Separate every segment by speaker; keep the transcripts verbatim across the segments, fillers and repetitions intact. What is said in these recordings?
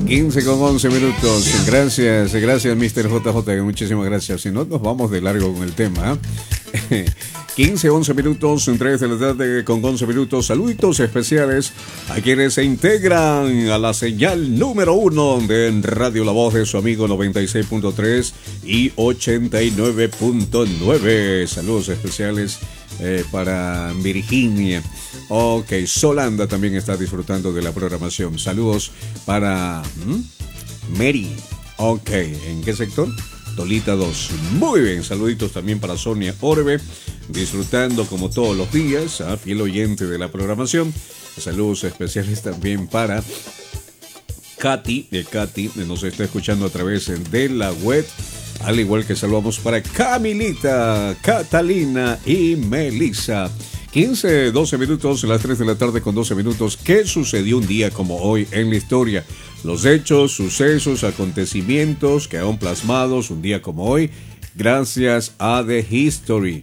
Speaker 1: quince con once minutos. Gracias, gracias, mister J J. Muchísimas gracias. Si no, nos vamos de largo con el tema. ¿eh? quince, once minutos, tres de la tarde con once minutos. Saluditos especiales a quienes se integran a la señal número uno de Radio La Voz de su amigo noventa y seis punto tres y ochenta y nueve punto nueve. Saludos especiales eh, para Virginia. Ok, Solanda también está disfrutando de la programación. Saludos para ¿hmm? Mary. Ok, ¿en qué sector? Tolita dos. Muy bien, saluditos también para Sonia Orbe, disfrutando como todos los días, a fiel oyente de la programación. Saludos especiales también para Katy, de Katy, nos está escuchando a través de la web, al igual que saludamos para Camilita, Catalina y Melissa. quince, doce minutos, las tres de la tarde con doce minutos. ¿Qué sucedió un día como hoy en la historia? Los hechos, sucesos, acontecimientos quedaron plasmados un día como hoy gracias a The History.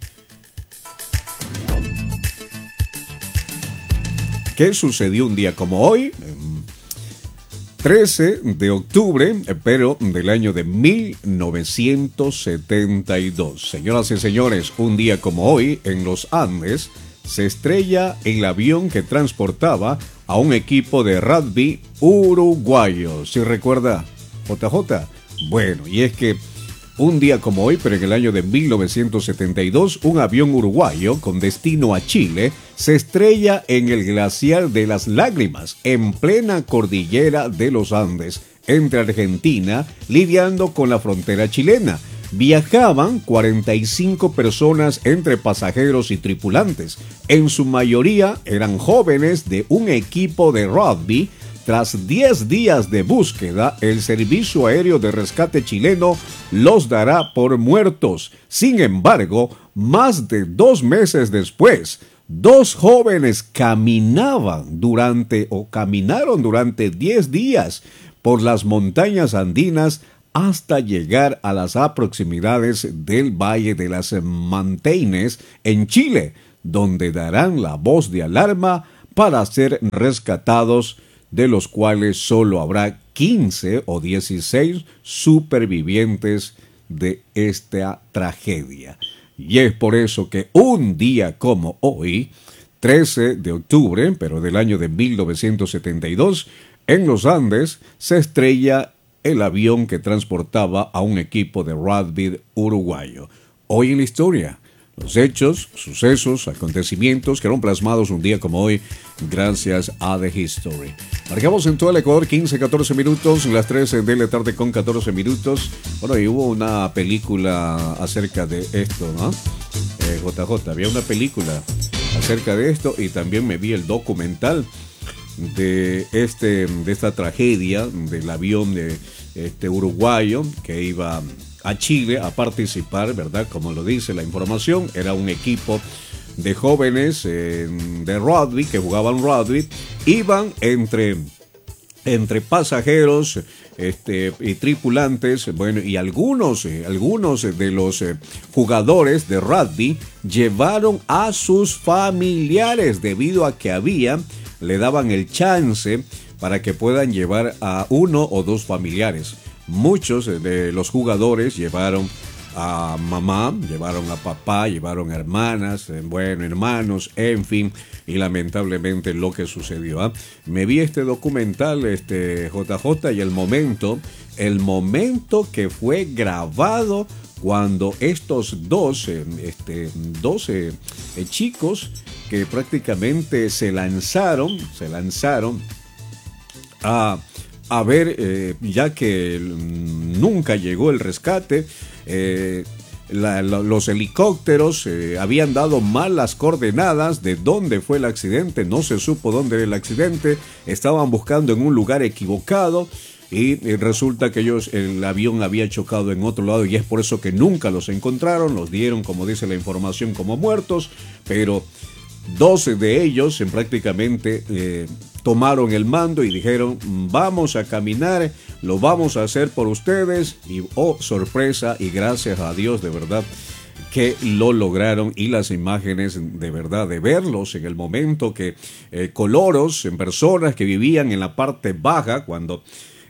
Speaker 1: ¿Qué sucedió un día como hoy? trece de octubre, pero del año de mil novecientos setenta y dos. Señoras y señores, un día como hoy en los Andes se estrella el avión que transportaba a un equipo de rugby uruguayo. ¿Sí recuerda, J J? Bueno, y es que un día como hoy, pero en el año de mil novecientos setenta y dos, un avión uruguayo con destino a Chile se estrella en el glaciar de las Lágrimas, en plena cordillera de los Andes, entre Argentina, lidiando con la frontera chilena. Viajaban cuarenta y cinco personas entre pasajeros y tripulantes. En su mayoría eran jóvenes de un equipo de rugby. Tras diez días de búsqueda, el Servicio Aéreo de Rescate chileno los dará por muertos. Sin embargo, más de dos meses después, dos jóvenes caminaban durante o caminaron durante diez días por las montañas andinas hasta llegar a las proximidades del Valle de las Manteines en Chile, donde darán la voz de alarma para ser rescatados, de los cuales solo habrá quince o dieciséis supervivientes de esta tragedia. Y es por eso que un día como hoy, trece de octubre, pero del año de mil novecientos setenta y dos, en los Andes se estrella el avión que transportaba a un equipo de rugby uruguayo. Hoy en la historia, los hechos, sucesos, acontecimientos quedaron plasmados un día como hoy gracias a The History. Marcamos en todo el Ecuador quince, catorce minutos, las trece de la tarde con catorce minutos. Bueno, y hubo una película acerca de esto, ¿no? Eh, J J, había una película acerca de esto y también me vi el documental de este de esta tragedia del avión de este uruguayo que iba a Chile a participar, ¿verdad? Como lo dice la información, era un equipo de jóvenes eh, de rugby que jugaban rugby, iban entre entre pasajeros este, y tripulantes, bueno, y algunos eh, algunos de los eh, jugadores de rugby llevaron a sus familiares debido a que había le daban el chance para que puedan llevar a uno o dos familiares. Muchos de los jugadores llevaron a mamá, llevaron a papá, llevaron a hermanas, bueno, hermanos, en fin, y lamentablemente lo que sucedió. ¿eh? Me vi este documental, este J J, y el momento, el momento que fue grabado cuando estos doce, este, doce eh, chicos que prácticamente se lanzaron, se lanzaron a, a ver, eh, ya que nunca llegó el rescate, eh, la, la, los helicópteros eh, habían dado mal las coordenadas de dónde fue el accidente, no se supo dónde era el accidente, estaban buscando en un lugar equivocado. Y resulta que ellos, el avión había chocado en otro lado y es por eso que nunca los encontraron, los dieron, como dice la información, como muertos, pero doce de ellos en prácticamente eh, tomaron el mando y dijeron, vamos a caminar, lo vamos a hacer por ustedes, y oh, sorpresa, y gracias a Dios de verdad que lo lograron, y las imágenes de verdad de verlos en el momento que eh, coloros en personas que vivían en la parte baja cuando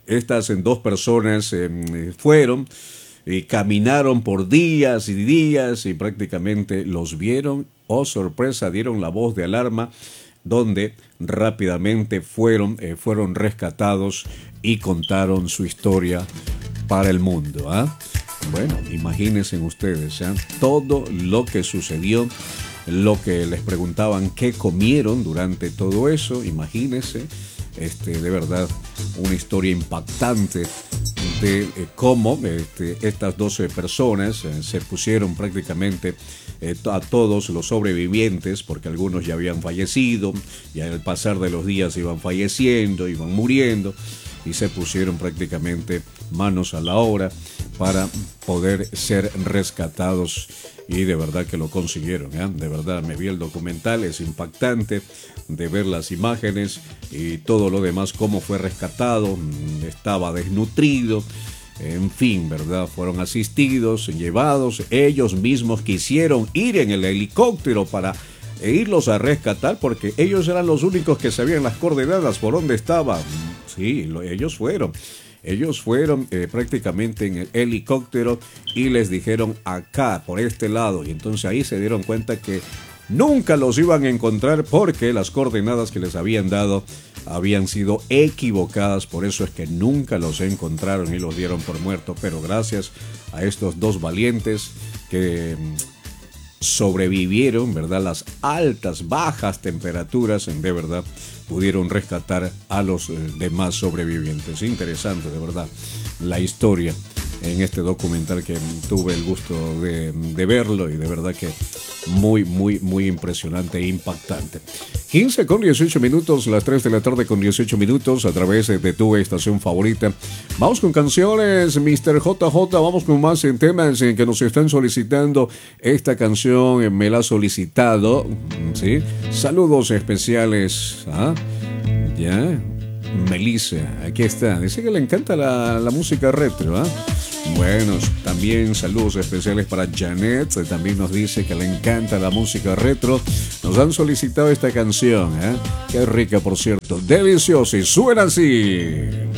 Speaker 1: Estas eh, dos personas eh, fueron y caminaron por días y días y prácticamente los vieron. Oh, sorpresa, dieron la voz de alarma, donde rápidamente fueron, eh, fueron rescatados y contaron su historia para el mundo. ¿eh? Bueno, imagínense ustedes ¿eh? todo lo que sucedió, lo que les preguntaban qué comieron durante todo eso. Imagínense, este, de verdad, una historia impactante de eh, cómo este, estas doce personas eh, se pusieron prácticamente eh, a todos los sobrevivientes, porque algunos ya habían fallecido, y al pasar de los días iban falleciendo, iban muriendo, y se pusieron prácticamente manos a la obra para poder ser rescatados, y de verdad que lo consiguieron, ¿eh? De verdad, me vi el documental, es impactante de ver las imágenes y todo lo demás, cómo fue rescatado, estaba desnutrido, en fin, ¿verdad? Fueron asistidos, llevados, ellos mismos quisieron ir en el helicóptero para irlos a rescatar, porque ellos eran los únicos que sabían las coordenadas por dónde estaban. Sí, lo, ellos fueron. Ellos fueron eh, prácticamente en el helicóptero y les dijeron acá, por este lado. Y entonces ahí se dieron cuenta que nunca los iban a encontrar porque las coordenadas que les habían dado habían sido equivocadas. Por eso es que nunca los encontraron y los dieron por muertos. Pero gracias a estos dos valientes que sobrevivieron, ¿verdad? Las altas, bajas temperaturas, de verdad, pudieron rescatar a los eh, demás sobrevivientes. Interesante, de verdad, la historia en este documental que tuve el gusto de, de verlo, y de verdad que muy, muy, muy impresionante e impactante. quince con dieciocho minutos, las tres de la tarde con dieciocho minutos, a través de tu estación favorita. Vamos con canciones, mister J J, vamos con más en temas en que nos están solicitando. Esta canción me la ha solicitado, ¿sí? Saludos especiales, ¿ah? Ya, Melissa, aquí está. Dice que le encanta la, la música retro, ¿ah? Bueno, también saludos especiales para Janet, también nos dice que le encanta la música retro. Nos han solicitado esta canción, ¿eh? Qué rica, por cierto, deliciosa, y suena así.